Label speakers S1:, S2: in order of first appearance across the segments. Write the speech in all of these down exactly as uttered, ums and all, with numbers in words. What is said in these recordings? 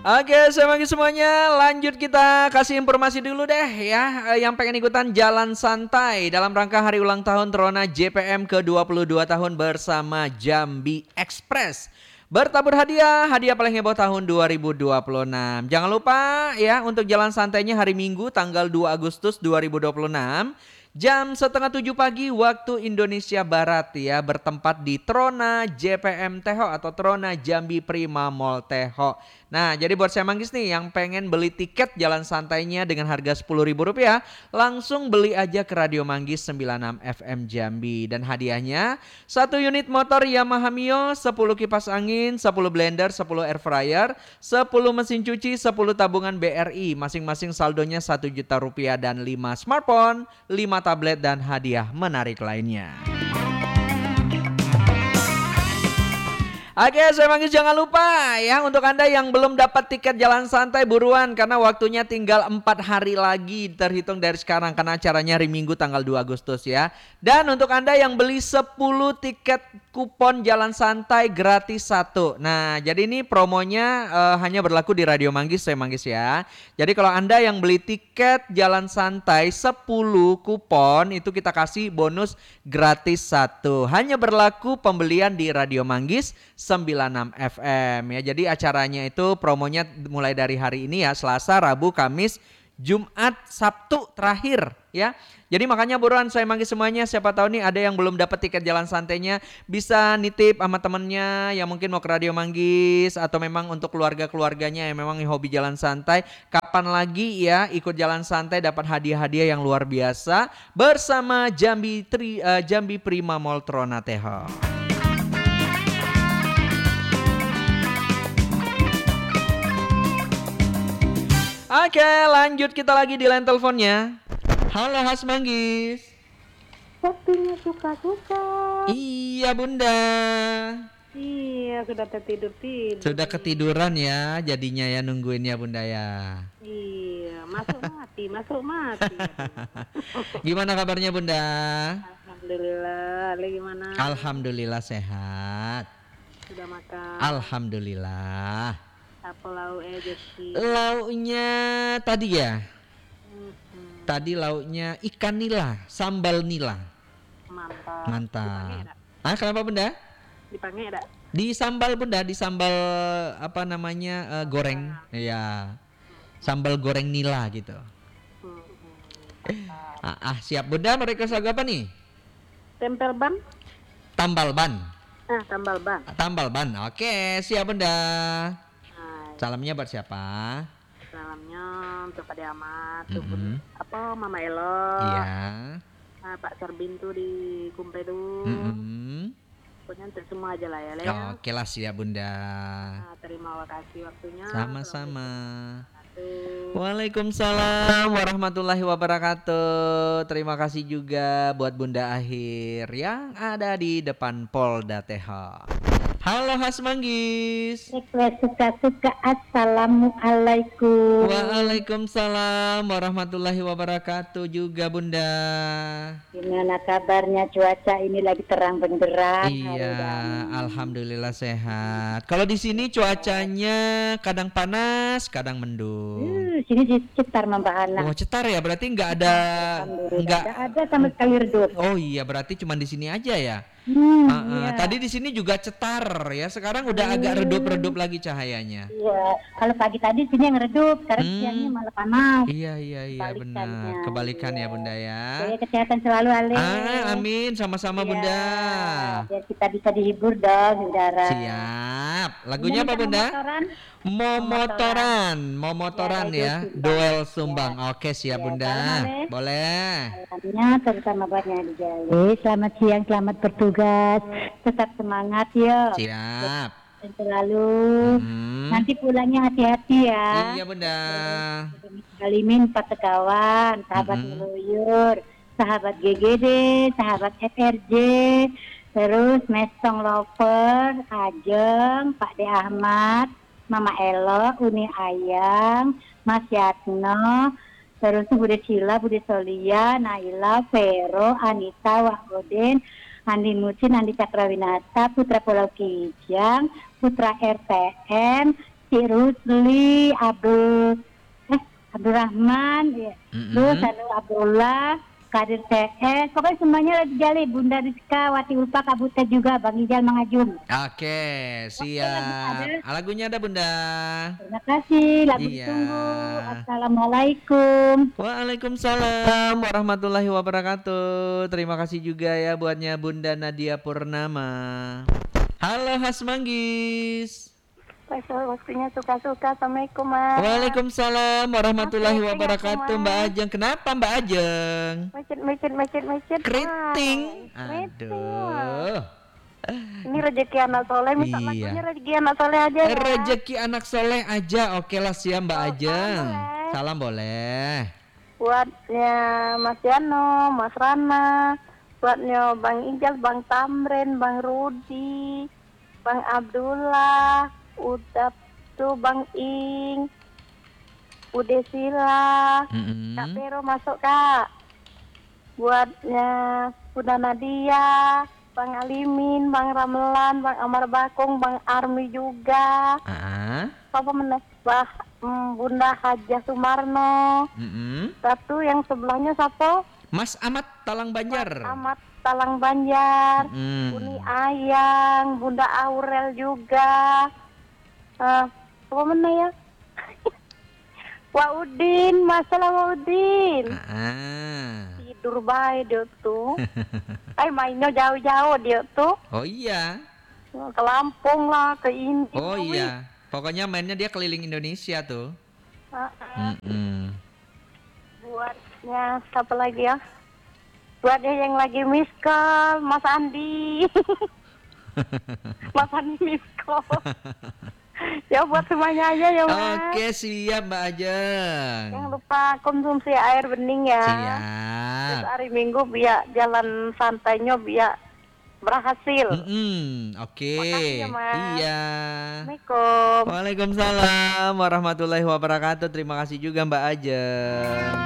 S1: Oke, selamat pagi semuanya. Lanjut kita kasih informasi dulu deh ya. Yang pengen ikutan jalan santai dalam rangka hari ulang tahun Trona J P M ke dua puluh dua tahun bersama Jambi Express. Bertabur hadiah, hadiah paling heboh tahun dua ribu dua puluh enam. Jangan lupa ya untuk jalan santainya hari Minggu tanggal dua Agustus dua ribu dua puluh enam. Jam setengah tujuh pagi waktu Indonesia Barat ya, bertempat di Trona J P M Teho atau Trona Jambi Prima Mall Teho. Nah, jadi buat saya manggis nih yang pengen beli tiket jalan santainya dengan harga sepuluh ribu rupiah, langsung beli aja ke Radio Manggis sembilan puluh enam F M Jambi. Dan hadiahnya satu unit motor Yamaha Mio, sepuluh kipas angin, sepuluh blender, sepuluh air fryer, sepuluh mesin cuci, sepuluh tabungan B R I. Masing-masing saldonya satu juta rupiah dan lima smartphone, lima tablet dan hadiah menarik lainnya. Oke, saya manggil jangan lupa ya untuk Anda yang belum dapat tiket jalan santai buruan karena waktunya tinggal empat hari lagi terhitung dari sekarang karena acaranya hari Minggu tanggal dua Agustus ya. Dan untuk Anda yang beli sepuluh tiket kupon jalan santai gratis satu. Nah, jadi ini promonya uh, hanya berlaku di Radio Manggis, saya Manggis ya. Jadi kalau Anda yang beli tiket jalan santai sepuluh kupon itu kita kasih bonus gratis satu. Hanya berlaku pembelian di Radio Manggis sembilan puluh enam F M ya. Jadi acaranya itu promonya mulai dari hari ini ya, Selasa, Rabu, Kamis, Jumat, Sabtu terakhir ya. Jadi makanya buruan saya manggil semuanya, siapa tahu nih ada yang belum dapat tiket jalan santainya bisa nitip sama temennya yang mungkin mau ke Radio Manggis atau memang untuk keluarga-keluarganya yang memang hobi jalan santai. Kapan lagi ya ikut jalan santai dapat hadiah-hadiah yang luar biasa bersama Jambi Tri, uh, Jambi Prima Mall Trona Teho. Oke, lanjut kita lagi di line teleponnya. Halo Has Manggis.
S2: Waktunya suka-suka.
S1: Iya Bunda.
S2: Iya, sudah tertidur tidur.
S1: Sudah ketiduran ya, jadinya ya nungguin ya Bunda ya.
S2: Iya, masuk mati, masuk mati.
S1: Gimana kabarnya Bunda?
S2: Alhamdulillah, lagi gimana?
S1: Alhamdulillah sehat.
S2: Sudah makan?
S1: Alhamdulillah.
S2: Apa lauknya Jessy?
S1: Lauknya tadi ya.
S2: Mm-hmm.
S1: Tadi lauknya ikan nila, sambal nila.
S2: Mantap.
S1: Mantap. Ah, kenapa Bunda?
S2: Dipanggil enggak?
S1: Di sambal Bunda, di sambal apa namanya uh, goreng, ya, sambal goreng nila gitu.
S2: Mm-hmm.
S1: Ah, ah siap Bunda, mau request lagu apa nih?
S2: Tempel ban?
S1: Tambal ban.
S2: Ah, tambal ban.
S1: Tambal ban, oke siap Bunda.
S2: Hai.
S1: Salamnya buat siapa?
S2: Salamnya untuk Pak Diamat,
S1: Mm-hmm.
S2: apa Mama Elo.
S1: Iya.
S2: Nah, Pak Sarbin tuh di Kumpedu.
S1: Mm-hmm.
S2: Pokoknya untuk semua aja lah ya, Le.
S1: Oke lah siap Bunda.
S2: Nah, terima kasih waktunya.
S1: Sama-sama.
S2: Assalamualaikum.
S1: Waalaikumsalam warahmatullahi wabarakatuh. Terima kasih juga buat Bunda Akhir yang ada di depan Polda Teho. Halo Has Manggis.
S2: Request suka-suka. Assalamualaikum.
S1: Waalaikumsalam warahmatullahi wabarakatuh juga Bunda.
S2: Gimana kabarnya, cuaca ini lagi terang benderang?
S1: Iya, alhamdulillah sehat. Kalau di sini cuacanya kadang panas, kadang mendung.
S2: Uh, sini cetar Mbak Ana.
S1: Oh, cetar ya, berarti nggak ada nggak
S2: Nggak ada sama sekali redup.
S1: Oh iya, berarti cuma di sini aja ya.
S2: Hmm,
S1: Uh, uh,
S2: iya.
S1: Tadi di sini juga cetar ya. Sekarang udah agak redup-redup lagi cahayanya.
S2: Iya, kalau pagi tadi sini yang redup, sekarang
S1: Hmm.
S2: siangnya malah panas.
S1: Iya iya iya benar.
S2: Kebalikannya.
S1: Kebalikan ya
S2: Iya.
S1: Bunda ya.
S2: Jadi kesehatan selalu, Ale.
S1: Ah, amin sama-sama
S2: Iya,
S1: Bunda.
S2: biar kita bisa dihibur dong, saudara.
S1: Siap. Lagunya apa
S2: Ini
S1: Bunda?
S2: motoran.
S1: Momotoran, momotoran
S2: Ya,
S1: ya.
S2: Doel
S1: Doel
S2: Sumbang.
S1: Sumbang. Oke, siap
S2: Ya,
S1: Bunda.
S2: boleh.
S1: Boleh.
S2: Salamnya terutama banyak di Jali. Selamat siang, selamat bertugas. Tetap semangat ya.
S1: Siap.
S2: Dan selalu.
S1: Hmm.
S2: Nanti pulangnya hati-hati ya.
S1: Iya Bunda.
S2: Kalimin Pak Tekawan, sahabat
S1: Mhm.
S2: Meluyur, sahabat G G D, sahabat F R J, terus Mesong Lover, Ajeng, Pak De Ahmad, Mama Elo, Uni Ayang, Mas Yatno, terus Bude Cila, Bude Solia, Naila, Vero, Anita, Wahodin, Andi Mucin, Andi Cakrawinata, Putra Pulau Kijang, Putra R T M, si Rusli, Abdul, eh, Abdurrahman, ya.
S1: Mm-mm.
S2: Terus ada Abdullah, Kadir T S, pokoknya semuanya lagi jali. Bunda Rizka, Wati Ulfa, Kabutet juga, Bang Ijal, Mang Ajum.
S1: Oke, siap.
S2: ada.
S1: Ah, lagunya ada Bunda.
S2: Terima kasih, lagu
S1: Iya.
S2: ditunggu. Assalamualaikum.
S1: Waalaikumsalam warahmatullahi wabarakatuh. Terima kasih juga ya buatnya Bunda Nadia Purnama. Halo Khas Manggis.
S3: Waktunya suka-suka. Assalamualaikum, Mas.
S1: Waalaikumsalam warahmatullahi
S3: Mas,
S1: wabarakatuh.
S3: Mas.
S1: Mbak Ajeng, kenapa Mbak Ajeng?
S3: Macet, macet, macet, macet.
S1: Keriting.
S3: Ah, keriting.
S1: Aduh.
S3: Ini rezeki anak soleh. Minta
S1: Iya.
S3: lagunya rezeki anak soleh aja ya.
S1: Rezeki anak soleh aja. Oke lah siap Mbak
S3: Oh,
S1: Ajeng.
S3: boleh.
S1: Salam boleh.
S3: Buatnya Mas Yano, Mas Rana. Buatnya Bang Ijal, Bang Tamrin, Bang Rudi, Bang Abdullah. Udah tuh Bang Ing, Ude Sila,
S1: Mm-mm.
S3: Kak Pero masuk Kak. Buatnya Bunda Nadia, Bang Alimin, Bang Ramelan, Bang Amar Bakung, Bang Armi juga.
S1: Ah.
S3: Apa meneh? Bah, mm, Bunda Hajah Sumarno.
S1: Mm-mm.
S3: Satu yang sebelahnya siapa?
S1: Mas Amat Talang Banjar.
S3: Amat Talang Banjar.
S1: Mm.
S3: Uni Ayang, Bunda Aurel juga. Eh, apa mana ya? Waudin, masalah Waudin.
S1: Ah.
S3: Tidur baik dia tuh. Ay mainnya jauh-jauh dia tuh.
S1: Oh iya.
S3: Ke Lampung lah, ke ini.
S1: Oh iya. Pokoknya mainnya dia keliling Indonesia tuh.
S3: Uh-uh.
S1: Mm-mm.
S3: Buatnya siapa lagi ya? Buatnya yang lagi miss call, Mas Andi. Mas Andi miss call. Ya buat semuanya aja ya Mas.
S1: Oke siap Mbak Ajeng.
S3: Jangan lupa konsumsi air bening ya.
S1: Siap.
S3: Terus hari Minggu biar jalan santainya biar berhasil.
S1: Mm-mm. Oke.
S3: Makasih ya, Mas.
S1: Iya.
S3: Assalamualaikum.
S1: Waalaikumsalam warahmatullahi wabarakatuh. Terima kasih juga Mbak Ajeng.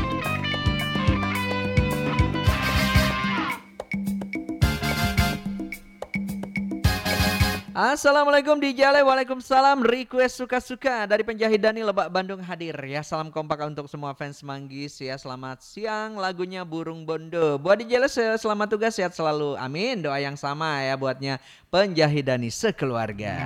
S1: Assalamualaikum di Jale, waalaikumsalam. Request suka-suka dari penjahit Dani Lebak Bandung hadir ya. Salam kompak untuk semua fans Manggis ya. Selamat siang, lagunya Burung Bondo. Buat di Jale selamat tugas, sehat selalu. Amin. Doa yang sama ya buatnya penjahit Dani sekeluarga.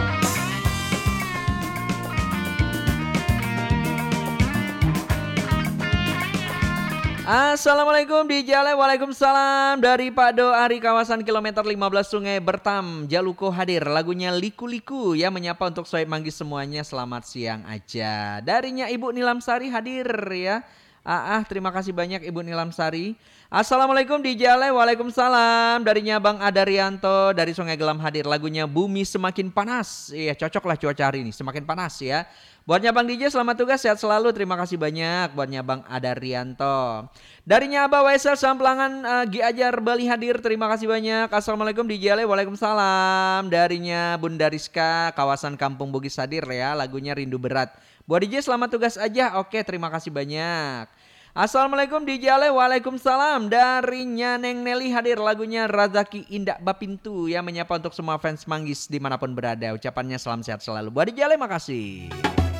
S1: Assalamualaikum di Jale, waalaikumsalam. Dari Pak Do Ari kawasan kilometer lima belas Sungai Bertam, Jaluko hadir. Lagunya Liku-Liku ya, menyapa untuk Soeb Manggis semuanya. Selamat siang aja. Darinya Ibu Nilam Sari hadir ya. Ah, ah, terima kasih banyak Ibu Nilam Sari. Assalamualaikum di Jale, waalaikumsalam. Darinya Bang Adarianto dari Sungai Gelam hadir. Lagunya Bumi Semakin Panas. Iya, cocok lah cuaca hari ini, semakin panas ya. Buatnya Bang D J selamat tugas, sehat selalu. Terima kasih banyak buatnya Bang Adarianto. Darinya Abah Waisel Samplangan uh, Gi Ajar Bali hadir. Terima kasih banyak. Assalamualaikum D J Ale, waalaikumsalam. Darinya Bunda Rizka kawasan Kampung Bugis hadir ya. Lagunya Rindu Berat. Buat D J selamat tugas aja. Oke, terima kasih banyak. Assalamualaikum D J Ale, waalaikumsalam. Darinya Neng Nelly hadir. Lagunya Razaki Indah Bapintu ya, menyapa untuk semua fans Manggis dimanapun berada. Ucapannya salam sehat selalu. Buat D J Ale, makasih.